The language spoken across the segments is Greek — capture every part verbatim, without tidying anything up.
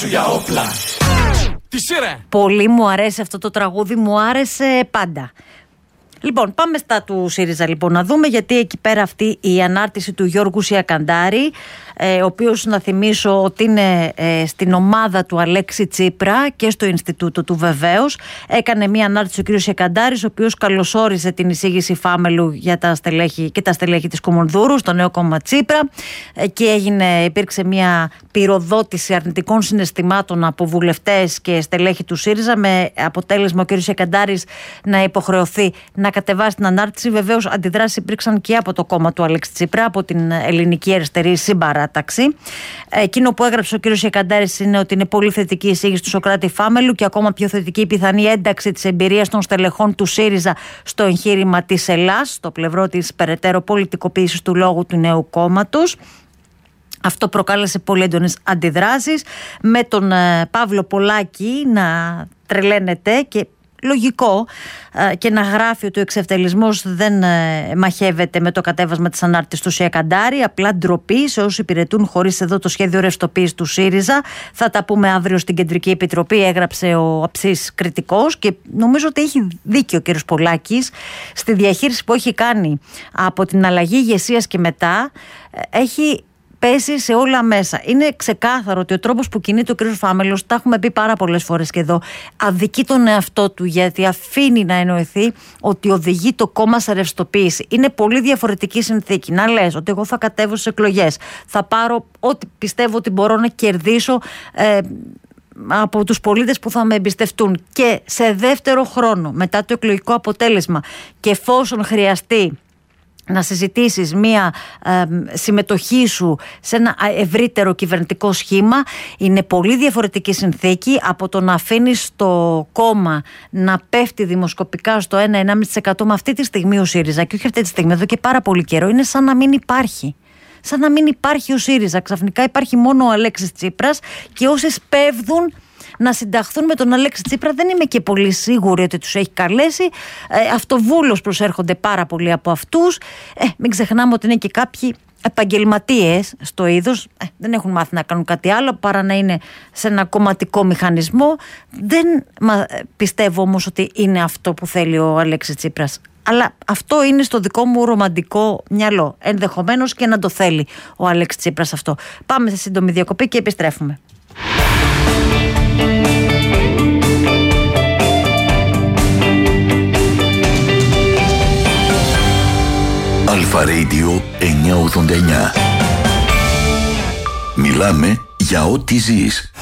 Για όπλα. Τι σειρά. Πολύ μου αρέσει αυτό το τραγούδι, μου άρεσε πάντα. Λοιπόν, πάμε στα του ΣΥΡΙΖΑ λοιπόν να δούμε, γιατί εκεί πέρα αυτή η ανάρτηση του Γιώργου Σιακαντάρη, ε, ο οποίος, να θυμίσω ότι είναι ε, στην ομάδα του Αλέξη Τσίπρα και στο Ινστιτούτο του βεβαίως, έκανε μια ανάρτηση ο κ. Σιακαντάρης, ο οποίος καλωσόριζε την εισήγηση Φάμελου για τα στελέχη και τα στελέχη της Κομονδούρου στο νέο κόμμα Τσίπρα, ε, και έγινε, υπήρξε μια πυροδότηση αρνητικών συναισθημάτων από βουλευτές και στελέχη του ΣΥΡΙΖΑ, με αποτέλεσμα ο κ. Σιακαντάρης να υποχρεωθεί να κατεβάσει την ανάρτηση. Βεβαίως, αντιδράσεις υπήρξαν και από το κόμμα του Αλέξη Τσίπρα, από την Ελληνική Αριστερή Συμπαράταξη. Εκείνο που έγραψε ο κ. Σιακαντάρης είναι ότι είναι πολύ θετική η εισήγηση του Σωκράτη Φάμελου και ακόμα πιο θετική η πιθανή ένταξη της εμπειρίας των στελεχών του ΣΥΡΙΖΑ στο εγχείρημα της Ελλάς, στο πλευρό της περαιτέρω πολιτικοποίησης του λόγου του νέου κόμματος. Αυτό προκάλεσε πολύ έντονες αντιδράσεις, με τον ε, Παύλο Πολάκη να τρελαίνεται και λογικό ε, και να γράφει ότι ο εξευτελισμός δεν ε, μαχεύεται με το κατέβασμα της ανάρτησης του Σιακαντάρη, απλά ντροπή σε όσους υπηρετούν χωρίς εδώ το σχέδιο ρευστοποίησης του ΣΥΡΙΖΑ. Θα τα πούμε αύριο στην Κεντρική Επιτροπή, έγραψε ο αψής κριτικός, και νομίζω ότι έχει δίκιο ο κ. Πολάκης στη διαχείριση που έχει κάνει από την αλλαγή ηγεσίας και μετά. ε, έχει πέσει σε όλα μέσα. Είναι ξεκάθαρο ότι ο τρόπος που κινείται ο κ. Φάμελος, τα έχουμε πει πάρα πολλές φορές και εδώ, αδικεί τον εαυτό του, γιατί αφήνει να εννοηθεί ότι οδηγεί το κόμμα σε ρευστοποίηση. Είναι πολύ διαφορετική συνθήκη να λες ότι εγώ θα κατέβω στις εκλογές, θα πάρω ό,τι πιστεύω ότι μπορώ να κερδίσω ε, από τους πολίτες που θα με εμπιστευτούν, και σε δεύτερο χρόνο μετά το εκλογικό αποτέλεσμα, και εφόσον χρειαστεί να συζητήσεις μία ε, συμμετοχή σου σε ένα ευρύτερο κυβερνητικό σχήμα, είναι πολύ διαφορετική συνθήκη από το να αφήνεις το κόμμα να πέφτει δημοσκοπικά στο ένα με ένα κόμμα πέντε τοις εκατό με αυτή τη στιγμή ο ΣΥΡΙΖΑ, και όχι αυτή τη στιγμή, εδώ και πάρα πολύ καιρό. Είναι σαν να μην υπάρχει. Σαν να μην υπάρχει ο ΣΥΡΙΖΑ. Ξαφνικά υπάρχει μόνο ο Αλέξης Τσίπρας, και όσοι σπέβδουν να συνταχθούν με τον Αλέξη Τσίπρα, δεν είμαι και πολύ σίγουρη ότι τους έχει καλέσει. Ε, αυτοβούλως προσέρχονται πάρα πολλοί από αυτούς. Ε, μην ξεχνάμε ότι είναι και κάποιοι επαγγελματίες στο είδος. Ε, δεν έχουν μάθει να κάνουν κάτι άλλο παρά να είναι σε ένα κομματικό μηχανισμό. Δεν μα, πιστεύω όμως ότι είναι αυτό που θέλει ο Αλέξης Τσίπρας. Αλλά αυτό είναι στο δικό μου ρομαντικό μυαλό. Ενδεχομένως και να το θέλει ο Αλέξης Τσίπρας αυτό. Πάμε σε σύντομη διακοπή και επιστρέφουμε. Αλφα Radio εννιακόσια ογδόντα εννιά. Μιλάμε για ό,τι ζεις.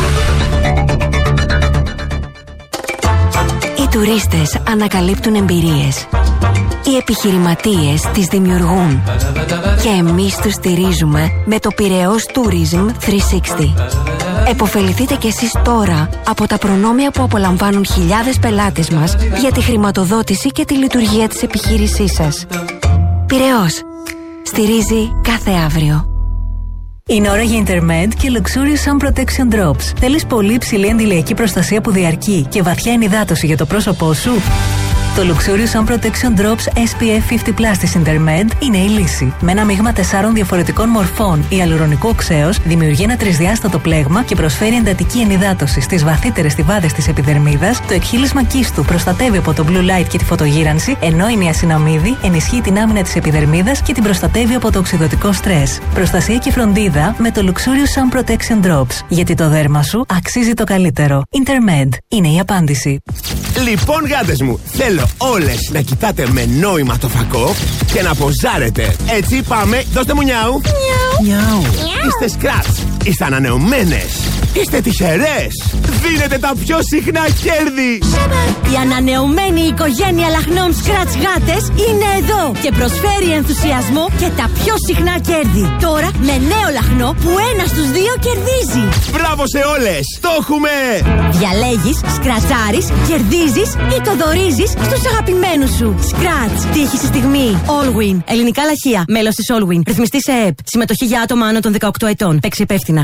Οι τουρίστες ανακαλύπτουν εμπειρίες. Οι επιχειρηματίες τις δημιουργούν. Και εμείς τους στηρίζουμε με το Πειραιώς Tourism τριακόσια εξήντα. Εποφεληθείτε κι εσείς τώρα από τα προνόμια που απολαμβάνουν χιλιάδες πελάτες μας για τη χρηματοδότηση και τη λειτουργία της επιχείρησής σας. Πειραιώς. Στηρίζει κάθε αύριο. Είναι ώρα για Intermed και Luxurious Sun Protection Drops. Θέλεις πολύ υψηλή αντιλιακή προστασία που διαρκεί και βαθιά ενυδάτωση για το πρόσωπό σου? Το Luxurious Sun Protection Drops ες πι εφ πενήντα πλας της Intermed είναι η λύση. Με ένα μείγμα τεσσάρων διαφορετικών μορφών ιαλουρονικού οξέως δημιουργεί ένα τρισδιάστατο πλέγμα και προσφέρει εντατική ενυδάτωση στις βαθύτερες στιβάδες της επιδερμίδας. Το εκχύλισμα κίστου προστατεύει από το blue light και τη φωτογύρανση, ενώ η νιασιναμίδη ενισχύει την άμυνα της επιδερμίδας και την προστατεύει από το οξυδωτικό στρες. Προστασία και φροντίδα με το Luxurious Sun Protection Drops. Γιατί το δέρμα σου αξίζει το καλύτερο. Intermed είναι η απάντηση. Λοιπόν, γάτες μου, θέλω όλες να κοιτάτε με νόημα το φακό και να ποζάρετε. Έτσι, πάμε, δώστε μου νιάου. Νιάου. Είστε σκράτς, είστε ανανεωμένες, είστε τυχερές. Δίνετε τα πιο συχνά κέρδη. Η ανανεωμένη οικογένεια λαχνών σκράτς γάτες είναι εδώ και προσφέρει ενθουσιασμό και τα πιο συχνά κέρδη. Τώρα με νέο λαχνό που ένα στους δύο κερδίζει. Μπράβο σε όλες, το έχουμε. Διαλέγεις, σκρατσάρεις, κερδίζεις ή το δωρίζεις στους αγαπημένους σου. Σκράτς, τύχη στη στιγμή. Allwin, ελληνικά λαχεία, μέλος της Allwin. Ρυθμιστή σε ΕΕΠ. Συμμετοχή για άτομα άνω των δεκαοκτώ ετών. Παίξει υπεύθυνα.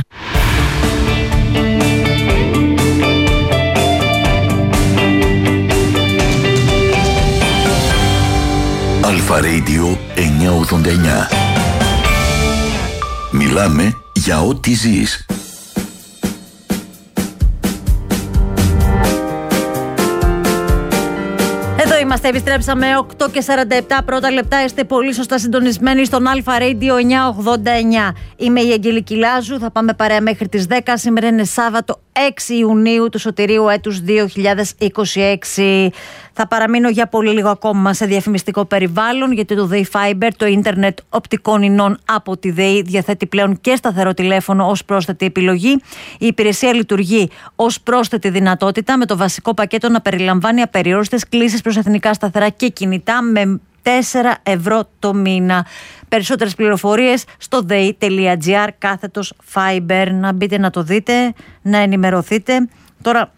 Αλφα Radio εννιακόσια ογδόντα εννιά. Μιλάμε για ό,τι ζεις. Εδώ είμαστε, επιστρέψαμε οκτώ και σαράντα επτά πρώτα λεπτά. Είστε πολύ σωστά συντονισμένοι στον Alpha Radio εννιακόσια ογδόντα εννιά. Είμαι η Αγγελική Λάζου, θα πάμε παρέα μέχρι τις δέκα. Σήμερα είναι Σάββατο έξι Ιουνίου του σωτηρίου έτους δύο χιλιάδες είκοσι έξι. Θα παραμείνω για πολύ λίγο ακόμα σε διαφημιστικό περιβάλλον, γιατί το ΔΕΗ Fiber, το ίντερνετ οπτικών ινών από τη ΔΕΗ, διαθέτει πλέον και σταθερό τηλέφωνο ως πρόσθετη επιλογή. Η υπηρεσία λειτουργεί ως πρόσθετη δυνατότητα, με το βασικό πακέτο να περιλαμβάνει απεριόριστες κλήσεις προς εθνικά σταθερά και κινητά με τέσσερα ευρώ το μήνα. Περισσότερες πληροφορίες στο dei.gr κάθετος Fiber. Να μπείτε να το δείτε, να ενημερωθείτε. Τώρα,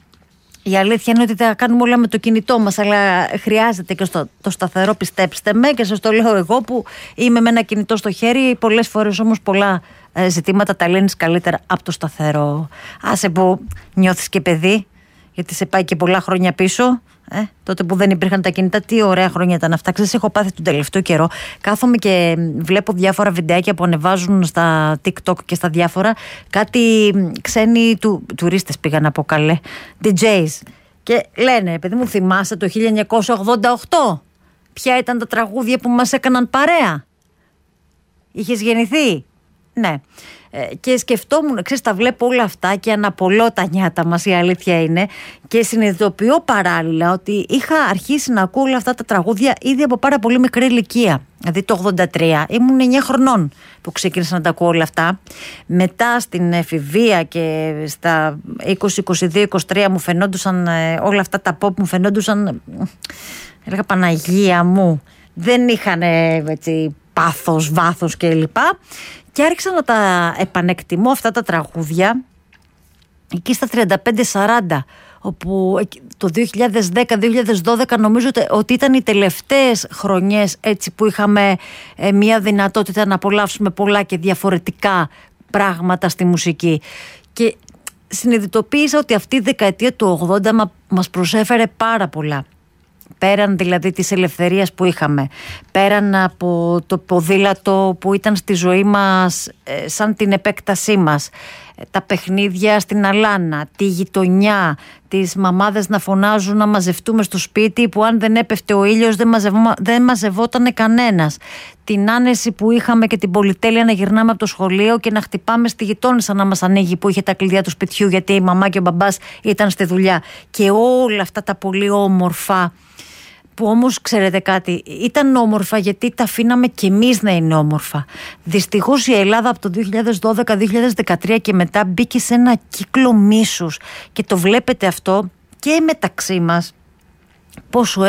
η αλήθεια είναι ότι τα κάνουμε όλα με το κινητό μας, αλλά χρειάζεται και στο, το σταθερό, πιστέψτε με, και σας το λέω εγώ που είμαι με ένα κινητό στο χέρι. Πολλές φορές όμως πολλά ε, ζητήματα τα λύνεις καλύτερα από το σταθερό. Άσε που νιώθεις και παιδί, γιατί σε πάει και πολλά χρόνια πίσω. Ε, τότε που δεν υπήρχαν τα κινητά, τι ωραία χρόνια ήταν αυτά. Ξέρεις, έχω πάθει τον τελευταίο καιρό. Κάθομαι και βλέπω διάφορα βιντεάκια που ανεβάζουν στα TikTok και στα διάφορα. Κάτι ξένοι του, τουρίστες πήγαν να πω καλέ, ντι τζέις. Και λένε, παιδί μου, θυμάσαι το χίλια εννιακόσια ογδόντα οκτώ? Ποια ήταν τα τραγούδια που μας έκαναν παρέα? Είχες γεννηθεί? Ναι. Και σκεφτόμουν, ξέρεις, τα βλέπω όλα αυτά και αναπολώ τα νιάτα μας, η αλήθεια είναι, και συνειδητοποιώ παράλληλα ότι είχα αρχίσει να ακούω όλα αυτά τα τραγούδια ήδη από πάρα πολύ μικρή ηλικία. Δηλαδή το ογδόντα τρία ήμουν εννιά χρονών που ξεκίνησα να τα ακούω όλα αυτά. Μετά στην εφηβεία και στα είκοσι, είκοσι δύο, είκοσι τρία μου φαινόντουσαν όλα αυτά τα pop, μου φαινόντουσαν, έλεγα Παναγία μου, δεν είχαν έτσι πάθος, βάθος κλπ. Και άρχισα να τα επανεκτιμώ αυτά τα τραγούδια εκεί στα τριάντα πέντε σαράντα, όπου το δύο χιλιάδες δέκα δύο χιλιάδες δώδεκα νομίζω ότι ήταν οι τελευταίες χρονιές έτσι που είχαμε ε, μια δυνατότητα να απολαύσουμε πολλά και διαφορετικά πράγματα στη μουσική. Και συνειδητοποίησα ότι αυτή η δεκαετία του ογδόντα μας προσέφερε πάρα πολλά. Πέραν δηλαδή της ελευθερίας που είχαμε, πέραν από το ποδήλατο που ήταν στη ζωή μας ε, σαν την επέκτασή μας, ε, τα παιχνίδια στην αλάνα, τη γειτονιά, τις μαμάδες να φωνάζουν να μαζευτούμε στο σπίτι που αν δεν έπεφτε ο ήλιος δεν, μαζευ... δεν μαζευότανε κανένας, την άνεση που είχαμε και την πολυτέλεια να γυρνάμε από το σχολείο και να χτυπάμε στη γειτόνισσα να μας ανοίγει που είχε τα κλειδιά του σπιτιού γιατί η μαμά και ο μπαμπάς ήταν στη δουλειά, και όλα αυτά τα πολύ όμορφα που όμως ξέρετε κάτι, ήταν όμορφα γιατί τα αφήναμε κι εμείς να είναι όμορφα. Δυστυχώς η Ελλάδα από το δύο χιλιάδες δώδεκα δύο χιλιάδες δεκατρία και μετά μπήκε σε ένα κύκλο μίσους, και το βλέπετε αυτό και μεταξύ μας πόσο